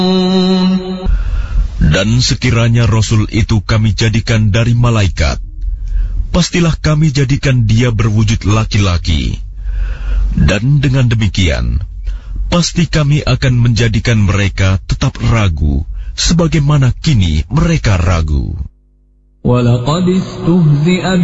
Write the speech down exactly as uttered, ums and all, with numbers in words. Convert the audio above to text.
Dan sekiranya Rasul itu kami jadikan dari malaikat, pastilah kami jadikan dia berwujud laki-laki. Dan dengan demikian, pasti kami akan menjadikan mereka tetap ragu, sebagaimana kini mereka ragu.